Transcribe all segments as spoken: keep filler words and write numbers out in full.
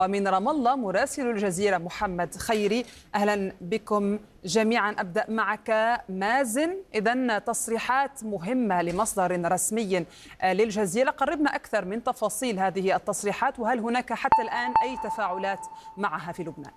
ومن رام الله مراسل الجزيرة محمد خيري. أهلا بكم جميعا. أبدأ معك مازن. إذن تصريحات مهمة لمصدر رسمي للجزيرة، قربنا أكثر من تفاصيل هذه التصريحات، وهل هناك حتى الآن أي تفاعلات معها في لبنان؟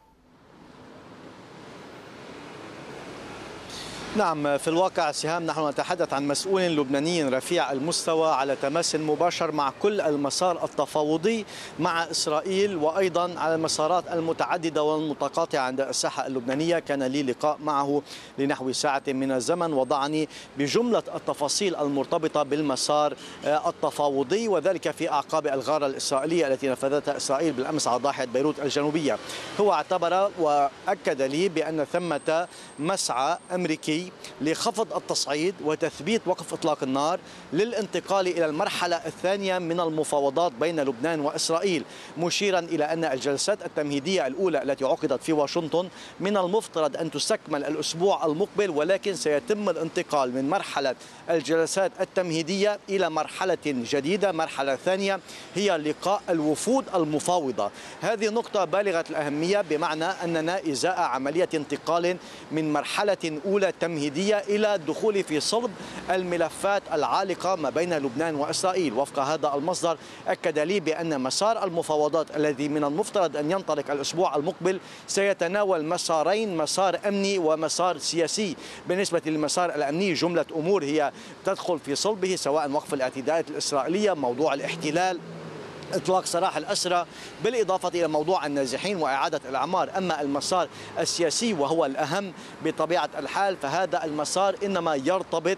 نعم، في الواقع سهام نحن نتحدث عن مسؤول لبناني رفيع المستوى على تماس مباشر مع كل المسار التفاوضي مع إسرائيل، وأيضا على المسارات المتعددة والمتقاطعة عند الساحة اللبنانية. كان لي لقاء معه لنحو ساعة من الزمن، وضعني بجملة التفاصيل المرتبطة بالمسار التفاوضي، وذلك في أعقاب الغارة الإسرائيلية التي نفذتها إسرائيل بالأمس على ضاحية بيروت الجنوبية. هو اعتبر وأكد لي بأن ثمة مسعى أمريكي لخفض التصعيد وتثبيت وقف إطلاق النار للانتقال إلى المرحلة الثانية من المفاوضات بين لبنان وإسرائيل، مشيرا إلى أن الجلسات التمهيدية الأولى التي عقدت في واشنطن من المفترض أن تستكمل الأسبوع المقبل، ولكن سيتم الانتقال من مرحلة الجلسات التمهيدية إلى مرحلة جديدة، مرحلة ثانية هي لقاء الوفود المفاوضة. هذه نقطة بالغة الأهمية، بمعنى أننا إزاء عملية انتقال من مرحلة أولى تمهيدية إلى الدخول في صلب الملفات العالقة ما بين لبنان وإسرائيل. وفق هذا المصدر أكد لي بأن مسار المفاوضات الذي من المفترض أن ينطلق الأسبوع المقبل سيتناول مسارين، مسار أمني ومسار سياسي. بالنسبة للمسار الأمني جملة أمور هي تدخل في صلبه، سواء وقف الاعتداءات الإسرائيلية، موضوع الاحتلال، إطلاق سراح الأسرى، بالإضافة إلى موضوع النازحين وإعادة الأعمار. أما المسار السياسي وهو الأهم بطبيعة الحال، فهذا المسار إنما يرتبط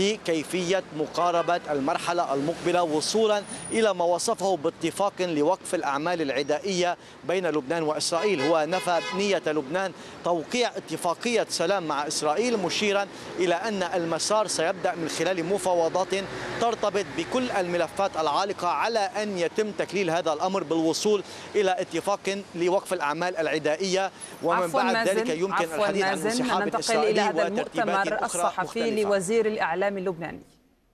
بكيفية مقاربة المرحلة المقبلة وصولا إلى ما وصفه باتفاق لوقف الأعمال العدائية بين لبنان وإسرائيل. هو نفى نية لبنان توقيع اتفاقية سلام مع إسرائيل، مشيرا إلى أن المسار سيبدأ من خلال مفاوضات ترتبط بكل الملفات العالقة على أن يتم تكليل هذا الأمر بالوصول إلى اتفاق لوقف الأعمال العدائية، ومن بعد ذلك يمكن الحديث عن انسحاب ننتقل إلى هذا المؤتمر الصحفي لوزير الإعلام اللبناني.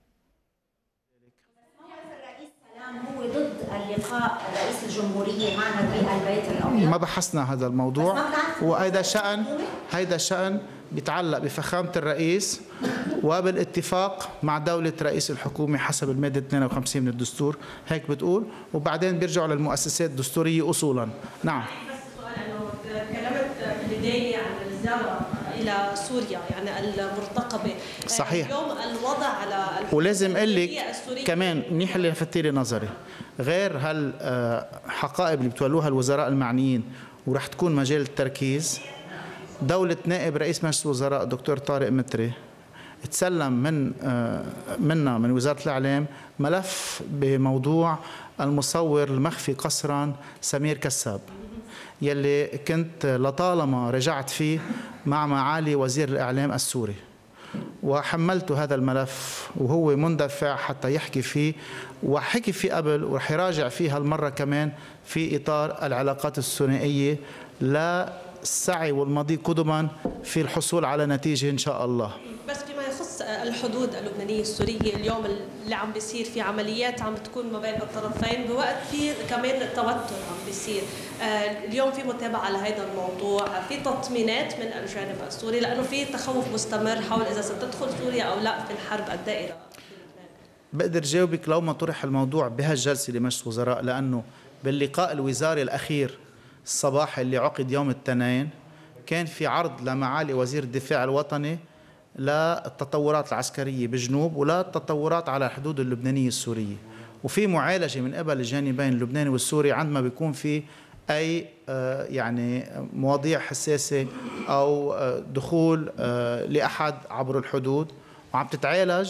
هو ضد اللقاء رئيس الجمهورية معنا في البيت الأبيض؟ ما بحثنا هذا الموضوع، وهذا شأن هذا شأن بيتعلق بفخامة الرئيس وبالاتفاق مع دولة رئيس الحكومة حسب المادة اثنين وخمسين من الدستور، هيك بتقول، وبعدين بيرجعوا للمؤسسات الدستورية أصولا. نعم. بس السؤال انه تكلمت في البداية عن الزيارة إلى سوريا يعني المرتقبة. صحيح. اليوم الوضع على ولازم اقول لك كمان منيح اللي لفتي لي نظري، غير هالحقائب اللي بتولوها الوزراء المعنيين ورح تكون مجال التركيز، دولة نائب رئيس مجلس الوزراء دكتور طارق متري تسلم من منا من وزارة الإعلام ملف بموضوع المصور المخفي قسرا سمير كساب، يلي كنت لطالما رجعت فيه مع معالي وزير الإعلام السوري، وحملت هذا الملف وهو مندفع حتى يحكي فيه، وحكي فيه قبل ورح يراجع فيه هالمرة كمان في إطار العلاقات الثنائية للسعي والمضي قدما في الحصول على نتيجة إن شاء الله. بس فيما يخص الحدود اللبنانية السورية، اليوم اللي عم بيصير في عمليات عم بتكون ما بين الطرفين بوقت في كمان توتر عم بيصير، اليوم في متابعة لهذا الموضوع، في تطمينات من الجانب السوري لأنه في تخوف مستمر حول إذا ستدخل سوريا أو لا في الحرب الدائرة. بقدر جاوبك لو ما طرح الموضوع بهالجلسة لمجلس الوزراء، لأنه باللقاء الوزاري الأخير الصباح اللي عقد يوم الاثنين كان في عرض لمعالي وزير الدفاع الوطني للتطورات العسكرية بجنوب ولا التطورات على الحدود اللبنانية السورية، وفي معالجة من قبل الجانبين اللبناني والسوري عندما بيكون في أي يعني مواضيع حساسة أو دخول لأحد عبر الحدود، وعم تتعالج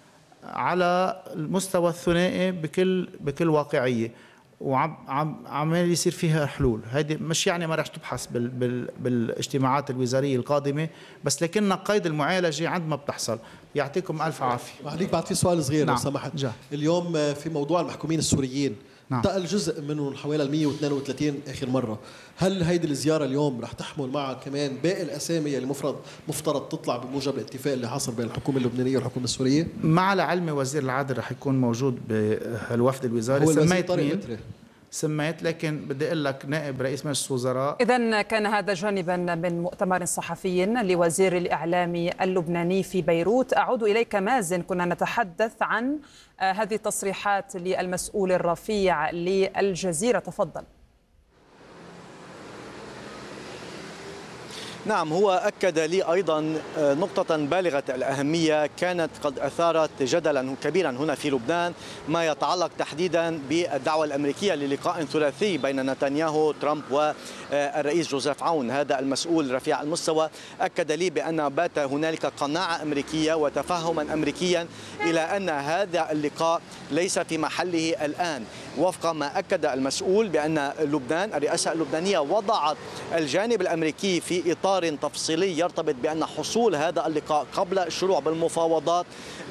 على المستوى الثنائي بكل بكل واقعية، وعم عم عمال يصير فيها حلول. هيدي مش يعني ما رح تبحث بال بال بالاجتماعات الوزاريه القادمه، بس لكننا قيد المعالجه عندما بتحصل. يعطيكم الف عافيه. معليك بعد في سؤال صغير نعم. لو سمحت. جا. اليوم في موضوع المحكومين السوريين، نعم. انتقل جزء منهم حوالي مئة واثنين وثلاثين اخر مره، هل هيدي الزياره اليوم رح تحمل معها كمان باقي الاسامي اللي مفترض مفترض تطلع بموجب الاتفاق اللي حصل بين الحكومه اللبنانيه والحكومه السوريه؟ مع العلم وزير العدل رح يكون موجود بالوفد الوزاري. هو سميت طارق مين؟ متري. سميت، لكن بدي أقول لك نائب رئيس مجلس الوزراء. إذن كان هذا جانبا من مؤتمر صحفي لوزير الإعلام اللبناني في بيروت. أعود إليك مازن، كنا نتحدث عن هذه التصريحات للمسؤول الرفيع للجزيرة، تفضل. نعم، هو أكد لي أيضا نقطة بالغة الأهمية كانت قد أثارت جدلا كبيرا هنا في لبنان، ما يتعلق تحديدا بالدعوة الأمريكية للقاء ثلاثي بين نتنياهو ترامب والرئيس جوزيف عون. هذا المسؤول رفيع المستوى أكد لي بأن بات هنالك قناعة أمريكية وتفهما أمريكيا إلى أن هذا اللقاء ليس في محله الآن، وفق ما أكد المسؤول بأن لبنان الرئاسة اللبنانية وضعت الجانب الأمريكي في إطار تفصيلي يرتبط بأن حصول هذا اللقاء قبل الشروع بالمفاوضات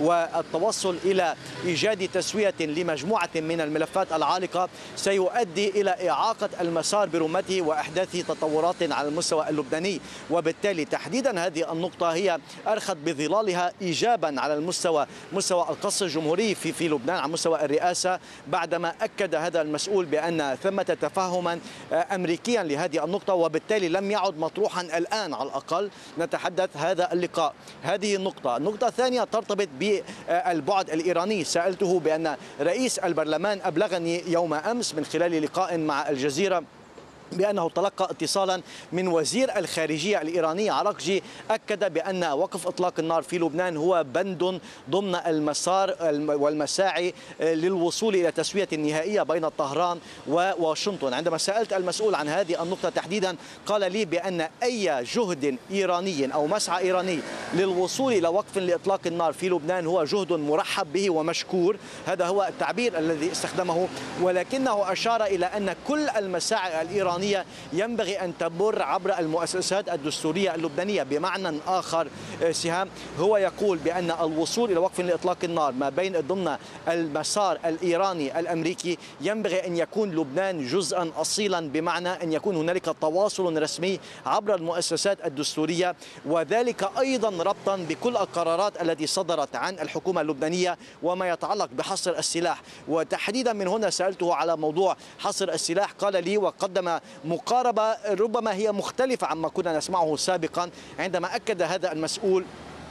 والتوصل إلى إيجاد تسوية لمجموعة من الملفات العالقة سيؤدي إلى إعاقة المسار برمته وإحداث تطورات على المستوى اللبناني. وبالتالي تحديدا هذه النقطة هي أرخت بظلالها إيجابا على المستوى مستوى القصر الجمهوري في في لبنان، على مستوى الرئاسة، بعدما أكد هذا المسؤول بأن ثمة تفاهما أمريكيا لهذه النقطة، وبالتالي لم يعد مطروحا الآن على الأقل نتحدث هذا اللقاء. هذه النقطة. النقطة الثانية ترتبط بالبعد الإيراني. سألته بأن رئيس البرلمان أبلغني يوم أمس من خلال لقاء مع الجزيرة بأنه تلقى اتصالا من وزير الخارجية الإيراني عراقجي، أكد بأن وقف إطلاق النار في لبنان هو بند ضمن المسار والمساعي للوصول إلى تسوية نهائية بين طهران وواشنطن. عندما سألت المسؤول عن هذه النقطة تحديدا قال لي بأن أي جهد إيراني أو مسعى إيراني للوصول إلى وقف لإطلاق النار في لبنان هو جهد مرحب به ومشكور. هذا هو التعبير الذي استخدمه، ولكنه أشار إلى أن كل المساعي الإيرانية ينبغي أن تمر عبر المؤسسات الدستورية اللبنانية. بمعنى آخر سهام، هو يقول بأن الوصول إلى وقف لإطلاق النار ما بين ضمن المسار الإيراني الأمريكي ينبغي أن يكون لبنان جزءا أصيلا، بمعنى أن يكون هنالك تواصل رسمي عبر المؤسسات الدستورية، وذلك أيضا ربطا بكل القرارات التي صدرت عن الحكومة اللبنانية وما يتعلق بحصر السلاح. وتحديدا من هنا سألته على موضوع حصر السلاح، قال لي وقدم مقاربة ربما هي مختلفة عما كنا نسمعه سابقا، عندما أكد هذا المسؤول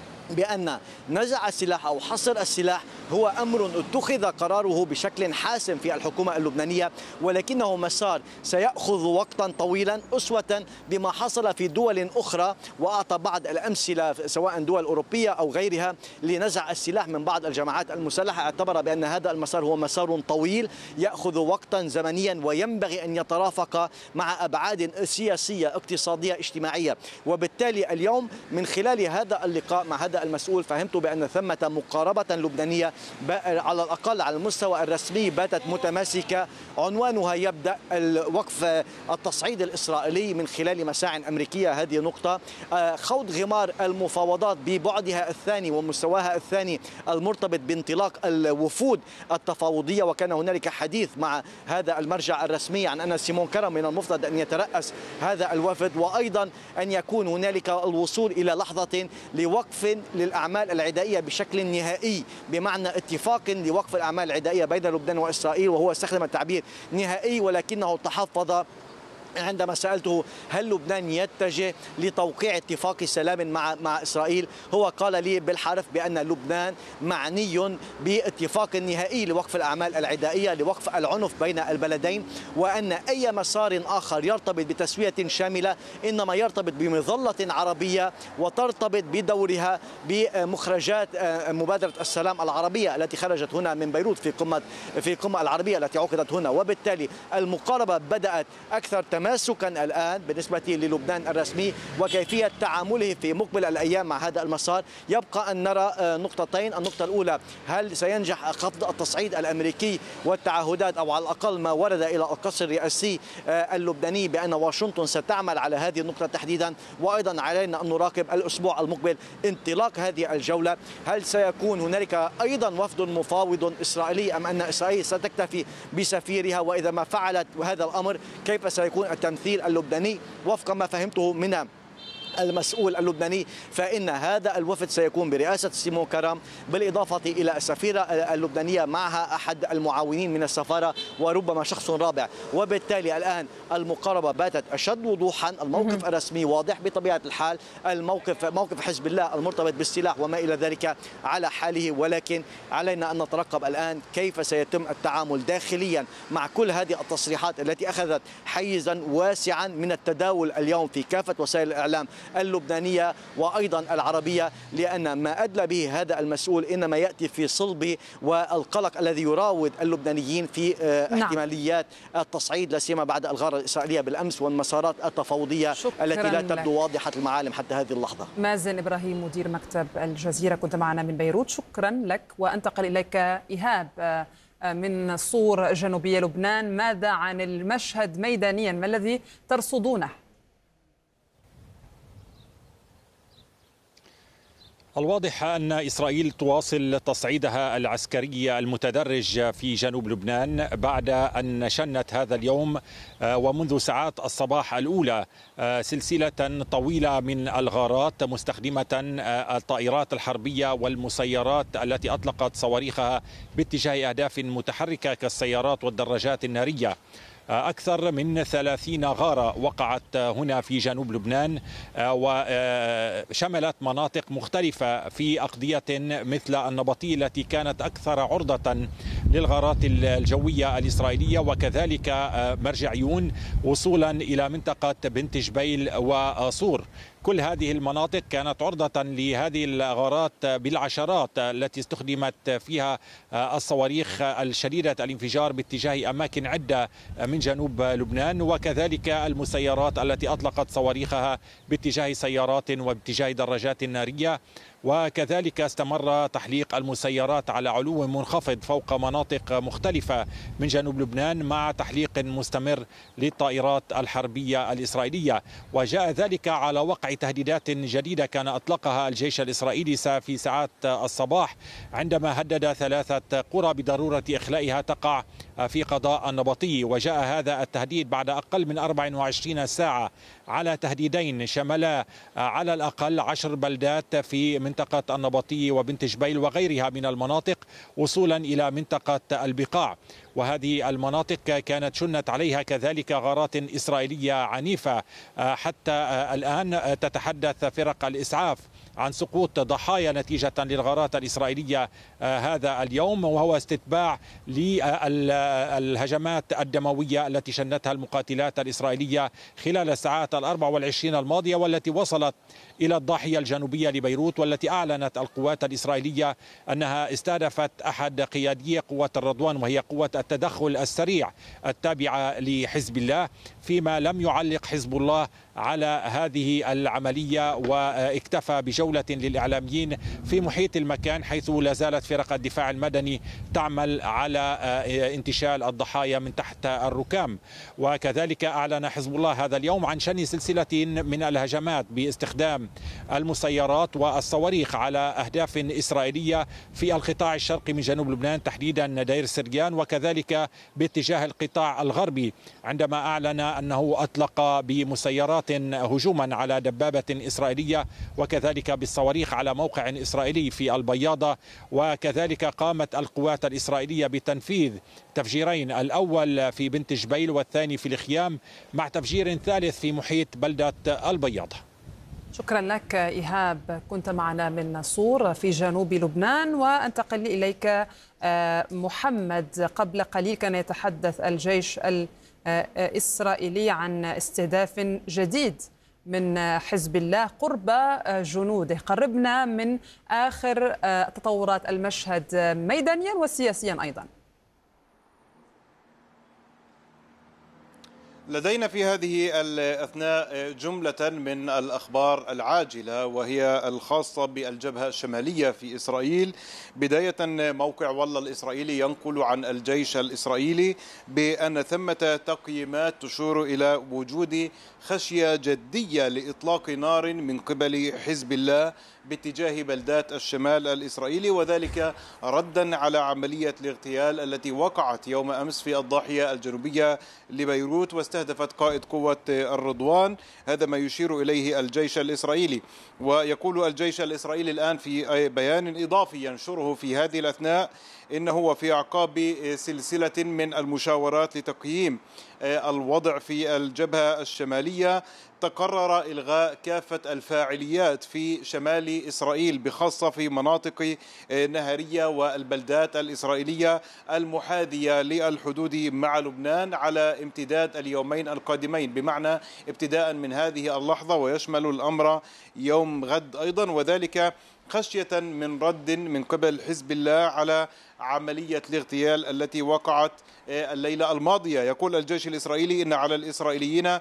بأن نزع السلاح أو حصر السلاح هو أمر اتخذ قراره بشكل حاسم في الحكومة اللبنانية، ولكنه مسار سيأخذ وقتا طويلا أسوة بما حصل في دول أخرى، وأعطى بعض الأمثلة سواء دول أوروبية أو غيرها لنزع السلاح من بعض الجماعات المسلحة. اعتبر بأن هذا المسار هو مسار طويل يأخذ وقتا زمنيا وينبغي أن يترافق مع أبعاد سياسية اقتصادية اجتماعية. وبالتالي اليوم من خلال هذا اللقاء مع هذا المسؤول فهمت بأن ثمة مقاربة لبنانية على الأقل على المستوى الرسمي باتت متماسكة، عنوانها يبدأ الوقف التصعيد الإسرائيلي من خلال مساع أمريكية. هذه نقطة. خوض غمار المفاوضات ببعدها الثاني ومستواها الثاني المرتبط بانطلاق الوفود التفاوضية، وكان هنالك حديث مع هذا المرجع الرسمي عن أن سيمون كرم من المفترض أن يترأس هذا الوفد، وأيضا أن يكون هنالك الوصول إلى لحظة لوقف للأعمال العدائية بشكل نهائي، بمعنى اتفاق لوقف الأعمال العدائية بين لبنان وإسرائيل، وهو استخدم التعبير نهائي ولكنه تحفظ عندما سألته هل لبنان يتجه لتوقيع اتفاق سلام مع مع إسرائيل. هو قال لي بالحرف بأن لبنان معني باتفاق نهائي لوقف الأعمال العدائية، لوقف العنف بين البلدين، وأن أي مسار آخر يرتبط بتسوية شاملة إنما يرتبط بمظلة عربية وترتبط بدورها بمخرجات مبادرة السلام العربية التي خرجت هنا من بيروت في قمة في القمة العربية التي عقدت هنا. وبالتالي المقاربة بدأت أكثر تماسكا الآن بالنسبة للبنان الرسمي وكيفية تعامله في مقبل الأيام مع هذا المسار. يبقى أن نرى نقطتين. النقطة الأولى، هل سينجح خفض التصعيد الأمريكي والتعهدات أو على الأقل ما ورد إلى القصر الرئاسي اللبناني بأن واشنطن ستعمل على هذه النقطة تحديدا. وأيضا علينا أن نراقب الأسبوع المقبل انطلاق هذه الجولة، هل سيكون هنالك أيضا وفد مفاوض إسرائيلي أم أن إسرائيل ستكتفي بسفيرها، وإذا ما فعلت هذا الأمر كيف سيكون التمثيل اللبناني. وفق ما فهمته من المسؤول اللبناني، فإن هذا الوفد سيكون برئاسة سيمون كرام، بالإضافة إلى السفيرة اللبنانية معها أحد المعاونين من السفارة وربما شخص رابع. وبالتالي الآن المقاربة باتت أشد وضوحا، الموقف الرسمي واضح بطبيعة الحال، الموقف موقف حزب الله المرتبط بالسلاح وما إلى ذلك على حاله، ولكن علينا أن نترقب الآن كيف سيتم التعامل داخليا مع كل هذه التصريحات التي أخذت حيزا واسعا من التداول اليوم في كافة وسائل الإعلام اللبنانية وأيضا العربية، لأن ما أدلى به هذا المسؤول إنما يأتي في صلب والقلق الذي يراود اللبنانيين في احتماليات التصعيد، لا سيما بعد الغارة الإسرائيلية بالأمس والمسارات التفاوضية التي لا تبدو واضحة المعالم حتى هذه اللحظة. مازن إبراهيم مدير مكتب الجزيرة كنت معنا من بيروت، شكرا لك. وأنتقل إليك إيهاب من صور جنوبية لبنان، ماذا عن المشهد ميدانيا؟ ما الذي ترصدونه؟ الواضح أن إسرائيل تواصل تصعيدها العسكري المتدرج في جنوب لبنان بعد أن شنت هذا اليوم ومنذ ساعات الصباح الأولى سلسلة طويلة من الغارات مستخدمة الطائرات الحربية والمسيرات التي أطلقت صواريخها باتجاه أهداف متحركة كالسيارات والدراجات النارية. أكثر من ثلاثين غارة وقعت هنا في جنوب لبنان وشملت مناطق مختلفة في أقضية مثل النبطي التي كانت أكثر عرضة للغارات الجوية الإسرائيلية، وكذلك مرجعيون وصولا إلى منطقة بنت جبيل وصور. كل هذه المناطق كانت عرضة لهذه الغارات بالعشرات التي استخدمت فيها الصواريخ الشديدة الانفجار باتجاه أماكن عدة من جنوب لبنان، وكذلك المسيرات التي أطلقت صواريخها باتجاه سيارات وباتجاه دراجات نارية. وكذلك استمر تحليق المسيرات على علو منخفض فوق مناطق مختلفة من جنوب لبنان مع تحليق مستمر للطائرات الحربية الإسرائيلية، وجاء ذلك على وقع تهديدات جديدة كان أطلقها الجيش الإسرائيلي في ساعات الصباح عندما هدد ثلاثة قرى بضرورة إخلائها تقع في قضاء النبطي. وجاء هذا التهديد بعد أقل من أربع وعشرين ساعة على تهديدين شملا على الأقل عشر بلدات في منطقة النبطي وبنت جبيل وغيرها من المناطق وصولا إلى منطقة البقاع. وهذه المناطق كانت شنت عليها كذلك غارات إسرائيلية عنيفة. حتى الآن تتحدث فرق الإسعاف عن سقوط ضحايا نتيجة للغارات الإسرائيلية هذا اليوم، وهو استتباع للهجمات الدموية التي شنتها المقاتلات الإسرائيلية خلال الساعات الأربع والعشرين الماضية، والتي وصلت إلى الضاحية الجنوبية لبيروت، والتي أعلنت القوات الإسرائيلية أنها استهدفت أحد قيادي قوة الرضوان وهي قوة التدخل السريع التابعة لحزب الله، فيما لم يعلق حزب الله على هذه العملية واكتفى بجولة للإعلاميين في محيط المكان، حيث لا زالت فرق الدفاع المدني تعمل على انتشال الضحايا من تحت الركام. وكذلك أعلن حزب الله هذا اليوم عن شن سلسلة من الهجمات باستخدام المسيرات والصواريخ على أهداف إسرائيلية في القطاع الشرقي من جنوب لبنان، تحديدا دير سرجان، وكذلك باتجاه القطاع الغربي عندما أعلن أنه أطلق بمسيرات هجوما على دبابة إسرائيلية وكذلك بالصواريخ على موقع إسرائيلي في البياضة. وكذلك قامت القوات الإسرائيلية بتنفيذ تفجيرين، الأول في بنت جبيل والثاني في الخيام، مع تفجير ثالث في محيط بلدة البياضة. شكرا لك إيهاب، كنت معنا من صور في جنوب لبنان. وانتقل إليك محمد. قبل قليل كان يتحدث الجيش الإسرائيلي عن استهداف جديد من حزب الله قرب جنوده. قربنا من آخر تطورات المشهد ميدانيا وسياسيا أيضا. لدينا في هذه الأثناء جملة من الأخبار العاجلة وهي الخاصة بالجبهة الشمالية في إسرائيل. بداية موقع والله الإسرائيلي ينقل عن الجيش الإسرائيلي بأن ثمة تقييمات تشير إلى وجود خشية جدية لإطلاق نار من قبل حزب الله باتجاه بلدات الشمال الإسرائيلي، وذلك ردا على عملية الاغتيال التي وقعت يوم أمس في الضاحية الجنوبية لبيروت، واستهدفت قائد قوة الرضوان. هذا ما يشير إليه الجيش الإسرائيلي. ويقول الجيش الإسرائيلي الآن في بيان إضافي ينشره في هذه الأثناء إنه وفي أعقاب سلسلة من المشاورات لتقييم الوضع في الجبهة الشمالية تقرر إلغاء كافة الفاعليات في شمال إسرائيل بخاصة في مناطق نهرية والبلدات الإسرائيلية المحاذية للحدود مع لبنان على امتداد اليومين القادمين، بمعنى ابتداء من هذه اللحظة ويشمل الأمر يوم غد أيضا، وذلك خشية من رد من قبل حزب الله على عملية الاغتيال التي وقعت الليلة الماضية. يقول الجيش الإسرائيلي إن على الإسرائيليين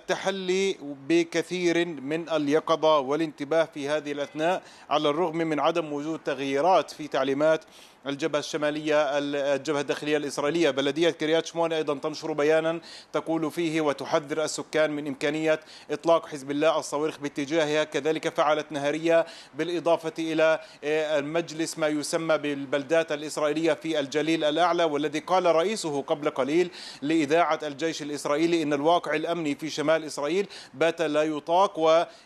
التحلي بكثير من اليقظة والانتباه في هذه الأثناء على الرغم من عدم وجود تغييرات في تعليمات الجبهة الشمالية الجبهة الداخلية الإسرائيلية. بلدية كريات شمون أيضا تنشر بيانا تقول فيه وتحذر السكان من إمكانية إطلاق حزب الله الصواريخ باتجاهها. كذلك فعلت نهارية بالإضافة إلى المجلس ما يسمى بالبلدات الإسرائيلية في الجليل الأعلى، والذي قال رئيسه قبل قليل لإذاعة الجيش الإسرائيلي إن الواقع الأمني في شمال إسرائيل بات لا يطاق،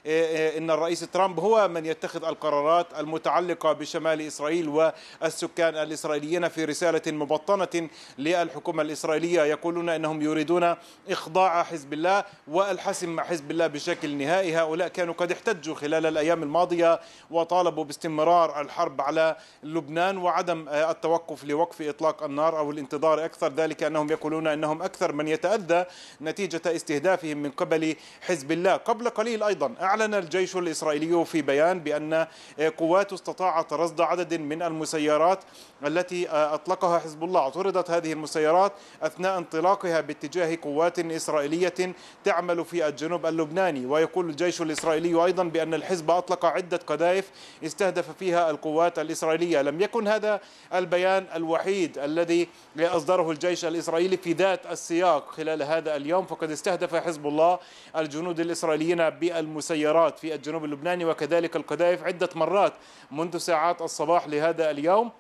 وإن الرئيس ترامب هو من يتخذ القرارات المتعلقة بشمال إسرائيل والسكان الإسرائيليين. في رسالة مبطنة للحكومة الإسرائيلية يقولون أنهم يريدون إخضاع حزب الله والحسم مع حزب الله بشكل نهائي. هؤلاء كانوا قد احتجوا خلال الأيام الماضية وطالبوا باستمرار الحرب على لبنان وعدم التوقف لوقف إطلاق النار أو الانتظار أكثر، ذلك أنهم يقولون أنهم أكثر من يتأذى نتيجة استهدافهم من قبل حزب الله. قبل قليل أيضا أعلن الجيش الإسرائيلي في بيان بأن قواته استطاعت رصد عدد من المسيرات التي أطلقها حزب الله. اعترضت هذه المسيرات أثناء انطلاقها باتجاه قوات إسرائيلية تعمل في الجنوب اللبناني. ويقول الجيش الإسرائيلي أيضا بأن الحزب أطلق عدة قذائف استهدف فيها القوات الإسرائيلية. لم يكن هذا البيان الوحيد الذي أصدره الجيش الإسرائيلي في ذات السياق خلال هذا اليوم، فقد استهدف حزب الله الجنود الإسرائيليين بالمسيرات في الجنوب اللبناني وكذلك القذائف عدة مرات منذ ساعات الصباح لهذا اليوم.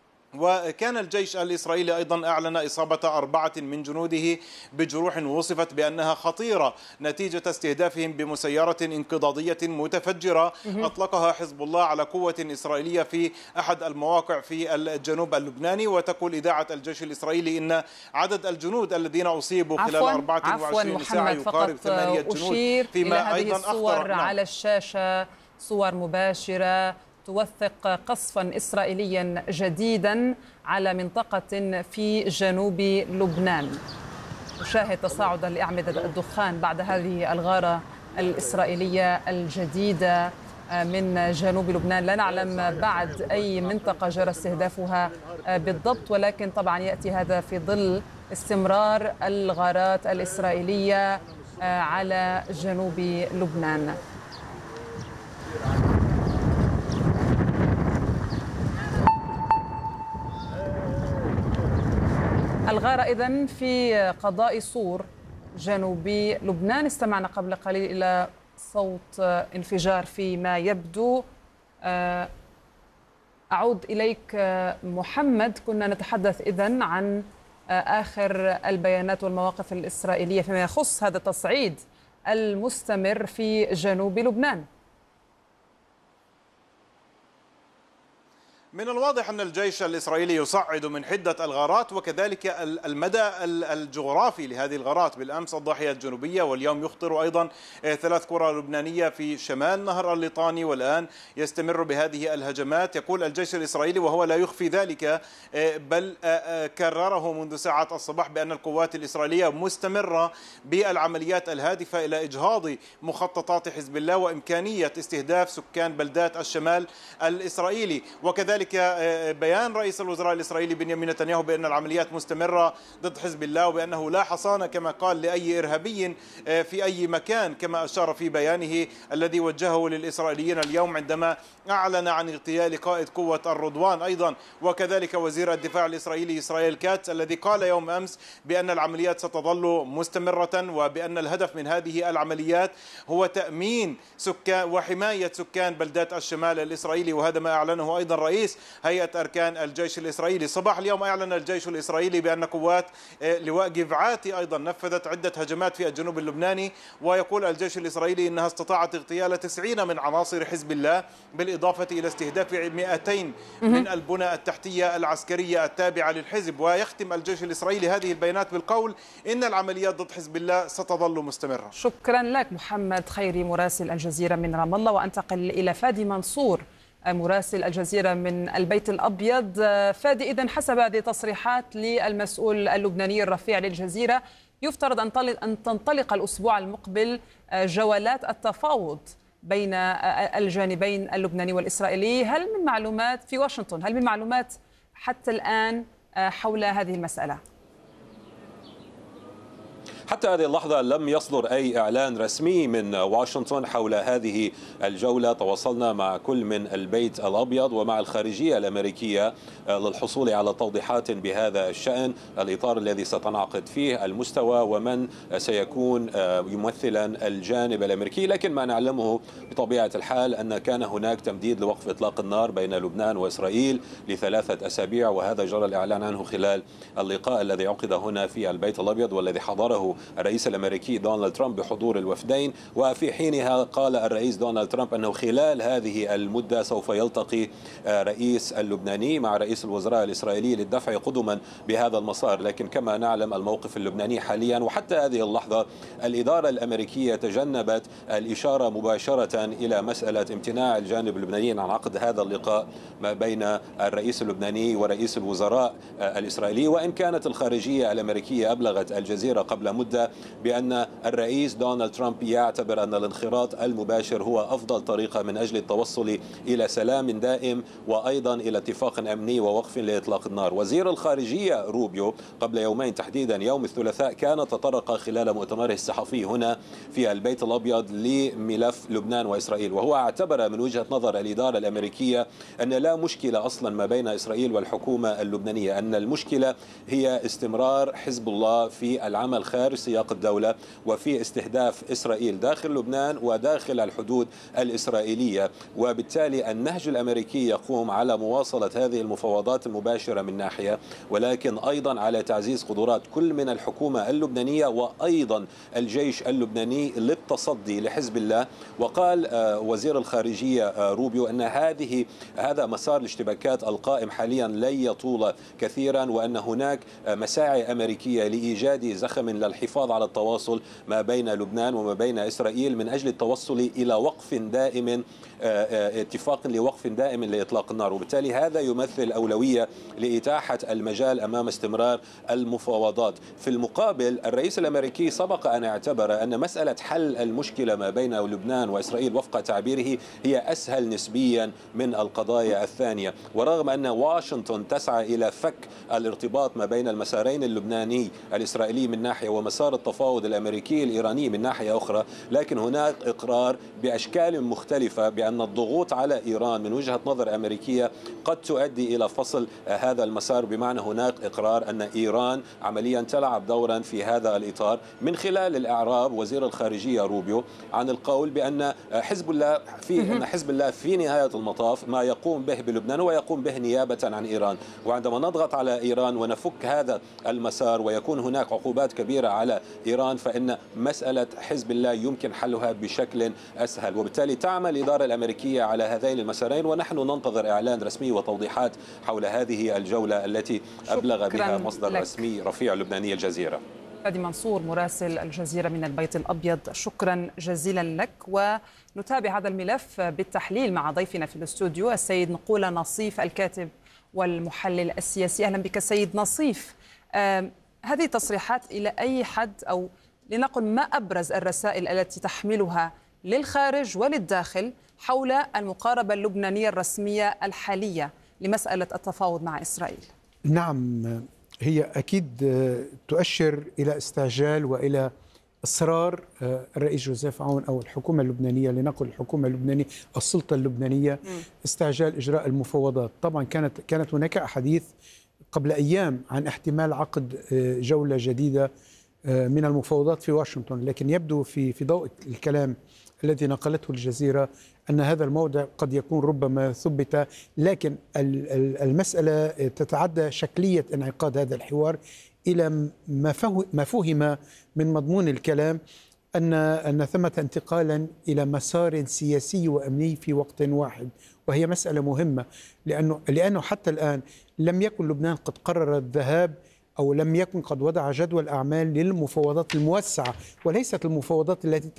وكان الجيش الإسرائيلي أيضا أعلن إصابة أربعة من جنوده بجروح وصفت بأنها خطيرة نتيجة استهدافهم بمسيرة انقضاضية متفجرة أطلقها حزب الله على قوة إسرائيلية في أحد المواقع في الجنوب اللبناني. وتقول إذاعة الجيش الإسرائيلي إن عدد الجنود الذين أصيبوا خلال أربعة وعشرين ساعة يقارب ثمانية جنود، فيما أيضا أخطر على الشاشة صور مباشرة توثق قصفا إسرائيليا جديدا على منطقة في جنوب لبنان. نشاهد تصاعدا لأعمدة الدخان بعد هذه الغارة الإسرائيلية الجديدة من جنوب لبنان. لا نعلم بعد أي منطقة جرى استهدافها بالضبط، ولكن طبعا يأتي هذا في ظل استمرار الغارات الإسرائيلية على جنوب لبنان. الغارة إذن في قضاء صور جنوب لبنان. استمعنا قبل قليل إلى صوت انفجار فيما يبدو. أعود إليك محمد. كنا نتحدث إذن عن آخر البيانات والمواقف الإسرائيلية فيما يخص هذا التصعيد المستمر في جنوب لبنان. من الواضح أن الجيش الإسرائيلي يصعد من حدة الغارات وكذلك المدى الجغرافي لهذه الغارات. بالأمس الضاحية الجنوبية واليوم يخطر أيضا ثلاث قرى لبنانية في شمال نهر الليطاني، والآن يستمر بهذه الهجمات. يقول الجيش الإسرائيلي وهو لا يخفي ذلك بل كرره منذ ساعات الصباح بأن القوات الإسرائيلية مستمرة بالعمليات الهادفة إلى إجهاض مخططات حزب الله وإمكانية استهداف سكان بلدات الشمال الإسرائيلي. وكذلك بيان رئيس الوزراء الإسرائيلي بنيامين نتنياهو بأن العمليات مستمرة ضد حزب الله وبأنه لا حصانة كما قال لأي إرهابي في أي مكان، كما أشار في بيانه الذي وجهه للإسرائيليين اليوم عندما أعلن عن اغتيال قائد قوة الرضوان أيضا. وكذلك وزير الدفاع الإسرائيلي إسرائيل كاتس الذي قال يوم أمس بأن العمليات ستظل مستمرة وبأن الهدف من هذه العمليات هو تأمين سكان وحماية سكان بلدات الشمال الإسرائيلي. وهذا ما أعلنه أيضا رئيس رئيس هيئة أركان الجيش الإسرائيلي. صباح اليوم أعلن الجيش الإسرائيلي بأن قوات لواء جفعاتي أيضا نفذت عدة هجمات في الجنوب اللبناني، ويقول الجيش الإسرائيلي أنها استطاعت اغتيال تسعين من عناصر حزب الله، بالإضافة إلى استهداف مئتين من البنى التحتية العسكرية التابعة للحزب. ويختم الجيش الإسرائيلي هذه البيانات بالقول إن العمليات ضد حزب الله ستظل مستمرة. شكرا لك محمد خيري مراسل الجزيرة من رام الله. وأنتقل إلى فادي منصور مراسل الجزيرة من البيت الأبيض. فادي، إذن حسب هذه التصريحات للمسؤول اللبناني الرفيع للجزيرة يفترض أن تنطلق الأسبوع المقبل جولات التفاوض بين الجانبين اللبناني والإسرائيلي. هل من معلومات في واشنطن، هل من معلومات حتى الآن حول هذه المسألة؟ حتى هذه اللحظة لم يصدر أي إعلان رسمي من واشنطن حول هذه الجولة. تواصلنا مع كل من البيت الأبيض ومع الخارجية الأمريكية للحصول على توضيحات بهذا الشأن، الإطار الذي ستنعقد فيه، المستوى، ومن سيكون يمثلا الجانب الأمريكي. لكن ما نعلمه بطبيعة الحال أن كان هناك تمديد لوقف إطلاق النار بين لبنان وإسرائيل لثلاثة أسابيع، وهذا جرى الإعلان عنه خلال اللقاء الذي عقد هنا في البيت الأبيض والذي حضره الرئيس الأمريكي دونالد ترامب بحضور الوفدين. وفي حينها قال الرئيس دونالد ترامب أنه خلال هذه المدة سوف يلتقي رئيس اللبناني مع رئيس الوزراء الإسرائيلي للدفع قدما بهذا المسار. لكن كما نعلم الموقف اللبناني حاليا وحتى هذه اللحظة الإدارة الأمريكية تجنبت الإشارة مباشرة إلى مسألة امتناع الجانب اللبناني عن عقد هذا اللقاء ما بين الرئيس اللبناني ورئيس الوزراء الإسرائيلي، وإن كانت الخارجية الأمريكية أبلغت الجزيرة قبل مدة بأن الرئيس دونالد ترامب يعتبر أن الانخراط المباشر هو أفضل طريقة من أجل التوصل إلى سلام دائم وأيضا إلى اتفاق أمني ووقف لإطلاق النار. وزير الخارجية روبيو قبل يومين تحديدا يوم الثلاثاء كان تطرق خلال مؤتمره الصحفي هنا في البيت الأبيض لملف لبنان وإسرائيل، وهو اعتبر من وجهة نظر الإدارة الأمريكية أن لا مشكلة أصلا ما بين إسرائيل والحكومة اللبنانية، أن المشكلة هي استمرار حزب الله في العمل خارج سياق الدولة وفي استهداف إسرائيل داخل لبنان وداخل الحدود الإسرائيلية. وبالتالي النهج الأمريكي يقوم على مواصلة هذه المفاوضات المباشرة من ناحية، ولكن أيضا على تعزيز قدرات كل من الحكومة اللبنانية وأيضا الجيش اللبناني للتصدي لحزب الله. وقال وزير الخارجية روبيو أن هذه هذا مسار الاشتباكات القائم حاليا لن يطول كثيرا، وأن هناك مساعي أمريكية لإيجاد زخم للحفاظ على التواصل ما بين لبنان وما بين إسرائيل من أجل التوصل إلى وقف دائم، اتفاق لوقف دائم لإطلاق النار. وبالتالي هذا يمثل أولوية لإتاحة المجال أمام استمرار المفاوضات. في المقابل الرئيس الأمريكي سبق أن اعتبر أن مسألة حل المشكلة ما بين لبنان وإسرائيل وفق تعبيره هي أسهل نسبيا من القضايا الثانية، ورغم أن واشنطن تسعى إلى فك الارتباط ما بين المسارين اللبناني الإسرائيلي من ناحية ومسار التفاوض الأمريكي الإيراني من ناحية أخرى، لكن هناك إقرار بأشكال مختلفة بأن الضغوط على إيران من وجهة نظر أمريكية قد تؤدي إلى فصل هذا المسار، بمعنى هناك إقرار أن إيران عمليا تلعب دورا في هذا الإطار من خلال الإعراب وزير الخارجية روبيو عن القول بأن حزب الله في أن حزب الله في نهاية المطاف ما يقوم به بلبنان ويقوم به نيابة عن إيران، وعندما نضغط على إيران ونفك هذا المسار ويكون هناك عقوبات كبيرة على إيران فإن مسألة حزب الله يمكن حلها بشكل أسهل. وبالتالي تعمل الإدارة الأمريكية على هذين المسارين، ونحن ننتظر إعلان رسمي وتوضيحات حول هذه الجولة التي أبلغ بها مصدر لك. رسمي رفيع لبناني الجزيرة. فادي منصور مراسل الجزيرة من البيت الأبيض، شكرا جزيلا لك. ونتابع هذا الملف بالتحليل مع ضيفنا في الاستوديو السيد نقولة نصيف الكاتب والمحلل السياسي. أهلا بك سيد نصيف. هذه التصريحات إلى أي حد أو لنقل ما أبرز الرسائل التي تحملها للخارج وللداخل حول المقاربة اللبنانية الرسمية الحالية لمسألة التفاوض مع إسرائيل؟ نعم، هي أكيد تؤشر إلى استعجال وإلى إصرار الرئيس جوزيف عون أو الحكومة اللبنانية، لنقل الحكومة اللبنانية السلطة اللبنانية، استعجال إجراء المفاوضات. طبعا كانت كانت هناك أحاديث قبل أيام عن احتمال عقد جولة جديدة من المفاوضات في واشنطن، لكن يبدو في في ضوء الكلام الذي نقلته الجزيرة أن هذا الموضع قد يكون ربما ثبت، لكن المسألة تتعدى شكلية انعقاد هذا الحوار إلى ما فهم من مضمون الكلام أن أن ثمة انتقالا إلى مسار سياسي وأمني في وقت واحد، وهي مسألة مهمة لأنه لأنه حتى الآن لم يكن لبنان قد قرر الذهاب أو لم يكن قد وضع جدول أعمال للمفاوضات الموسعة وليست المفاوضات التي